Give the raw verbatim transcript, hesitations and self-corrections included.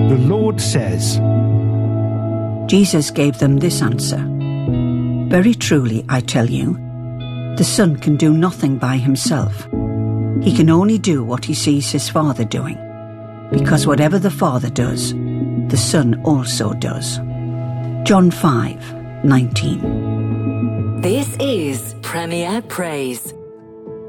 The Lord says, Jesus gave them this answer. Very truly, I tell you, the Son can do nothing by himself. He can only do what he sees his Father doing, because whatever the Father does, the Son also does. John five nineteen. This is Premier Praise.